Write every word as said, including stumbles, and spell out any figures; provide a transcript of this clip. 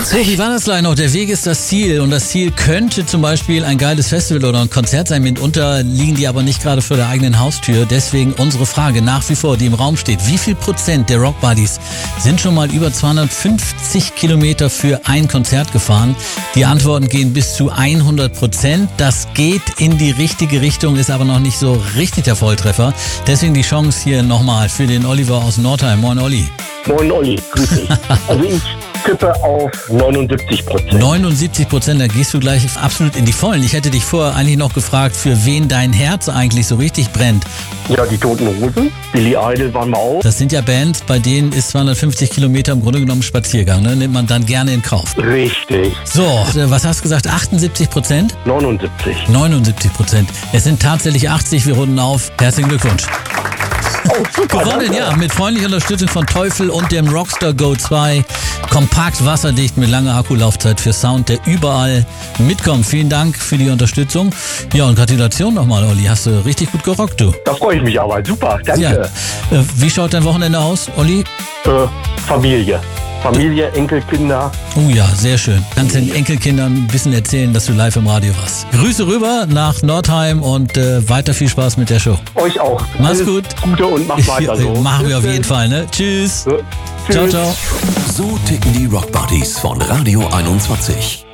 So, wie war das gleich noch? Der Weg ist das Ziel und das Ziel könnte zum Beispiel ein geiles Festival oder ein Konzert sein. Mitunter liegen die aber nicht gerade vor der eigenen Haustür. Deswegen unsere Frage nach wie vor, die im Raum steht. Wie viel Prozent der Rock Buddies sind schon mal über zweihundertfünfzig Kilometer für ein Konzert gefahren? Die Antworten gehen bis zu hundert Prozent. Das geht in die richtige Richtung, ist aber noch nicht so richtig der Volltreffer. Deswegen die Chance hier nochmal für den Oliver aus Nordheim. Moin Olli. Moin Olli, grüß dich. Also ich tippe auf neunundsiebzig Prozent. neunundsiebzig Prozent, da gehst du gleich absolut in die Vollen. Ich hätte dich vorher eigentlich noch gefragt, für wen dein Herz eigentlich so richtig brennt. Ja, die Toten Hosen, Billy Idol waren wir auch. Das sind ja Bands, bei denen ist zweihundertfünfzig Kilometer im Grunde genommen Spaziergang, ne? Nimmt man dann gerne in Kauf. Richtig. So, was hast du gesagt? achtundsiebzig Prozent? neunundsiebzig. neunundsiebzig Prozent. Es sind tatsächlich achtzig, wir runden auf. Herzlichen Glückwunsch. Oh, super, Gewonnen, danke. ja, mit freundlicher Unterstützung von Teufel und dem Rockstar Go zwei. Kompakt, wasserdicht mit langer Akkulaufzeit für Sound, der überall mitkommt. Vielen Dank für die Unterstützung. Ja, und Gratulation nochmal, Olli. Hast du richtig gut gerockt, du. Da freue ich mich aber. Super, danke. Ja. Äh, Wie schaut dein Wochenende aus, Olli? Äh, Familie. Familie, Enkelkinder. Oh ja, sehr schön. Kannst den Enkelkindern ein bisschen erzählen, dass du live im Radio warst. Grüße rüber nach Nordheim und äh, weiter viel Spaß mit der Show. Euch auch. Mach's Alles gut. Gute und mach weiter so. Machen wir auf jeden Fall, ne? Tschüss. Ja. Ciao, Tschüss. ciao. So ticken die Rock Buddies von Radio einundzwanzig.